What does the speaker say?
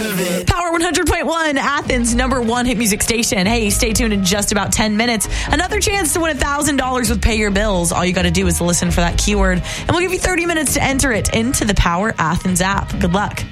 out of it. Power 100.1, Athens' #1 hit music station. Hey, stay tuned in just about 10 minutes. Another chance to win $1,000 with Pay Your Bills. All you got to do is listen for that keyword, and we'll give you 30 minutes to enter it into the Power Athens app. Good luck.